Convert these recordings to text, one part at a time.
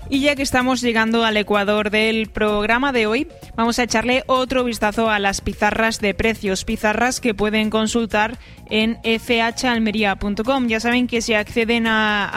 Y ya que estamos llegando al ecuador del programa de hoy, vamos a echarle otro vistazo a las pizarras de precios, pizarras que pueden consultar en fhalmería.com. Ya saben que si acceden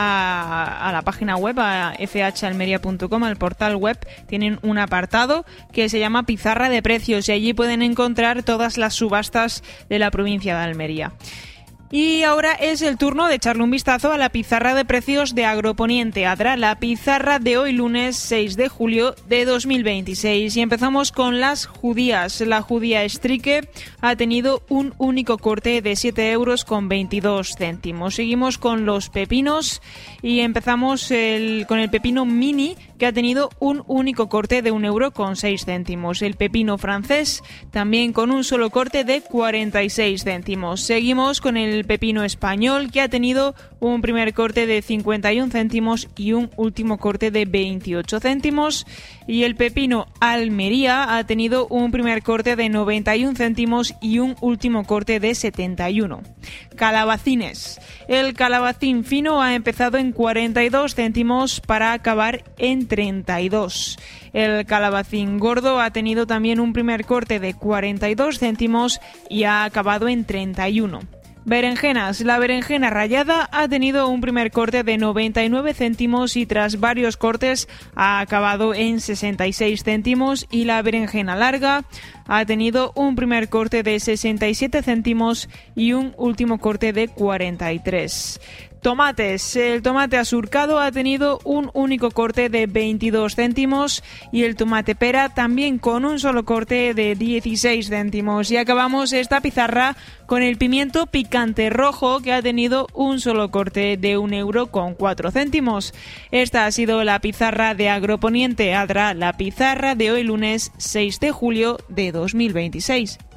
a la página web, a fhalmería.com, al portal web, tienen un apartado que se llama Pizarra de Precios y allí pueden encontrar todas las subastas de la provincia de Almería. Y ahora es el turno de echarle un vistazo a la pizarra de precios de Agroponiente Adra, la pizarra de hoy lunes 6 de julio de 2026. Y empezamos con las judías. La judía Strike ha tenido un único corte de 7,22 €. Seguimos con los pepinos y empezamos con el pepino mini, que ha tenido un único corte de 1,06 €. El pepino francés también con un solo corte de 46 céntimos. Seguimos con el pepino español, que ha tenido un primer corte de 51 céntimos y un último corte de 28 céntimos. Y el pepino Almería ha tenido un primer corte de 91 céntimos y un último corte de 71. Calabacines. El calabacín fino ha empezado en 42 céntimos para acabar en 32. El calabacín gordo ha tenido también un primer corte de 42 céntimos y ha acabado en 31. Berenjenas. La berenjena rallada ha tenido un primer corte de 99 céntimos y tras varios cortes ha acabado en 66 céntimos, y la berenjena larga ha tenido un primer corte de 67 céntimos y un último corte de 43. Tomates. El tomate asurcado ha tenido un único corte de 22 céntimos y el tomate pera también con un solo corte de 16 céntimos. Y acabamos esta pizarra con el pimiento picante rojo, que ha tenido un solo corte de 1,04 €. Esta ha sido la pizarra de Agroponiente Adra, la pizarra de hoy lunes 6 de julio de 2026.